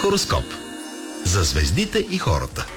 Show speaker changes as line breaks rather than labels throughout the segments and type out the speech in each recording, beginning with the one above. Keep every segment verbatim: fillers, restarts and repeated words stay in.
Хороскоп за звездите и хората.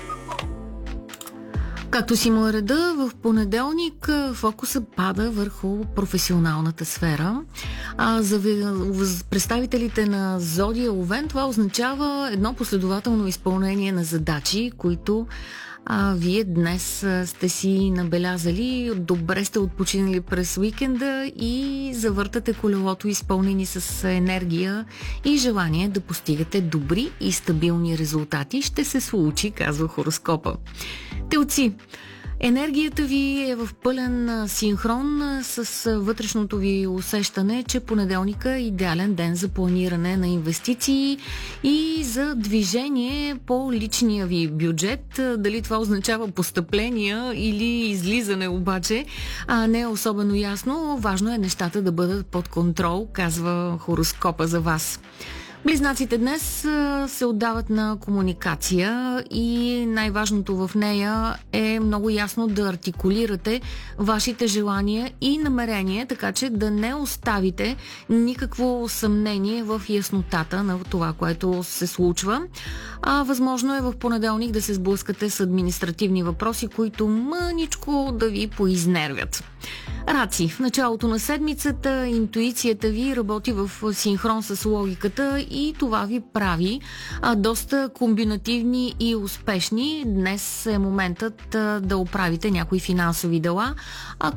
Както си му е реда, в понеделник фокуса пада върху професионалната сфера. А за представителите на Зодия Овен това означава едно последователно изпълнение на задачи, които а, вие днес а, сте си набелязали, добре сте отпочинали през уикенда и завъртате колелото изпълнени с енергия и желание да постигате добри и стабилни резултати. Ще се случи, казва хороскопа. Телци, енергията ви е в пълен синхрон с вътрешното ви усещане, че понеделника е идеален ден за планиране на инвестиции и за движение по личния ви бюджет. Дали това означава постъпления или излизане обаче, а не е особено ясно. Важно е нещата да бъдат под контрол, казва хороскопа за вас. Близнаците днес се отдават на комуникация и най-важното в нея е много ясно да артикулирате вашите желания и намерения, така че да не оставите никакво съмнение в яснотата на това, което се случва. А възможно е в понеделник да се сблъскате с административни въпроси, които мъничко да ви поизнервят. Раци, в началото на седмицата интуицията ви работи в синхрон с логиката и това ви прави а, доста комбинативни и успешни. Днес е моментът а, да оправите някои финансови дела, а